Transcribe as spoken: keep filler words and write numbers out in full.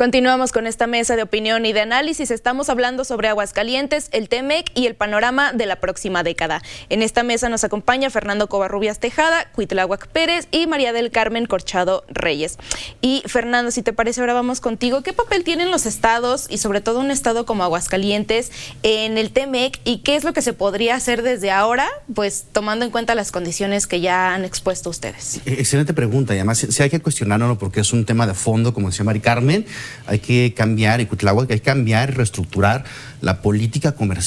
Continuamos con esta mesa de opinión y de análisis. Estamos hablando sobre Aguascalientes, el T-MEC y el panorama de la próxima década. En esta mesa nos acompaña Fernando Covarrubias Tejada, Cuitláhuac Pérez y María del Carmen Corchado Reyes. Y Fernando, si te parece, ahora vamos contigo. ¿Qué papel tienen los estados y sobre todo un estado como Aguascalientes en el T-MEC y qué es lo que se podría hacer desde ahora, pues tomando en cuenta las condiciones que ya han expuesto ustedes? Excelente pregunta, y además si hay que cuestionarlo porque es un tema de fondo, como decía María Carmen. Hay que cambiar, y Cuitláhuac, hay que cambiar y reestructurar la política comercial